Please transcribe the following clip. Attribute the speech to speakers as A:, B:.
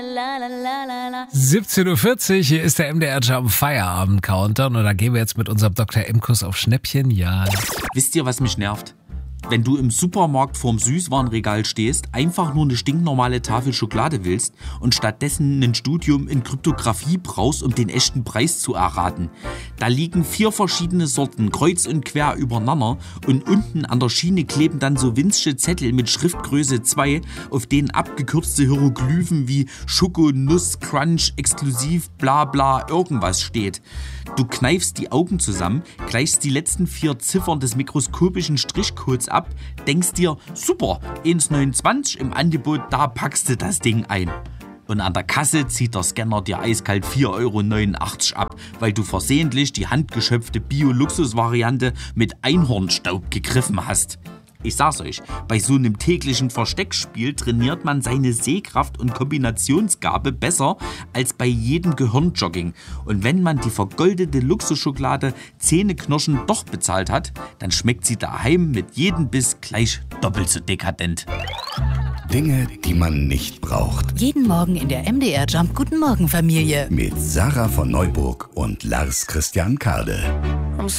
A: 17:40 Uhr, hier ist der MDR Jump Feierabend Countdown und da gehen wir jetzt mit unserem Dr. Imkus auf Schnäppchenjagd.
B: Wisst ihr, was mich nervt? Wenn du im Supermarkt vorm Süßwarenregal stehst, einfach nur eine stinknormale Tafel Schokolade willst und stattdessen ein Studium in Kryptographie brauchst, um den echten Preis zu erraten. Da liegen 4 verschiedene Sorten kreuz und quer übereinander und unten an der Schiene kleben dann so winzige Zettel mit Schriftgröße 2, auf denen abgekürzte Hieroglyphen wie Schoko, Nuss, Crunch, Exklusiv, bla bla irgendwas steht. Du kneifst die Augen zusammen, gleichst die letzten 4 Ziffern des mikroskopischen Strichcodes ab, denkst dir, super, 1,29 im Angebot, da packst du das Ding ein. Und an der Kasse zieht der Scanner dir eiskalt 4,89 € ab, weil du versehentlich die handgeschöpfte Bio-Luxus-Variante mit Einhornstaub gegriffen hast. Ich sag's euch, bei so einem täglichen Versteckspiel trainiert man seine Sehkraft und Kombinationsgabe besser als bei jedem Gehirnjogging. Und wenn man die vergoldete Luxusschokolade Zähneknirschen doch bezahlt hat, dann schmeckt sie daheim mit jedem Biss gleich doppelt so dekadent.
C: Dinge, die man nicht braucht.
D: Jeden Morgen in der MDR Jump Guten Morgen Familie.
C: Mit Sarah von Neuburg und Lars Christian Kade.